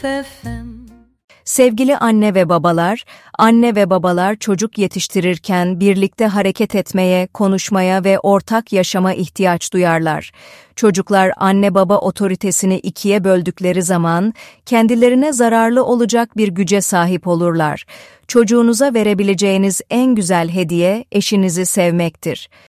FM. Sevgili anne ve babalar çocuk yetiştirirken birlikte hareket etmeye, konuşmaya ve ortak yaşama ihtiyaç duyarlar. Çocuklar anne baba otoritesini ikiye böldükleri zaman kendilerine zararlı olacak bir güce sahip olurlar. Çocuğunuza verebileceğiniz en güzel hediye eşinizi sevmektir.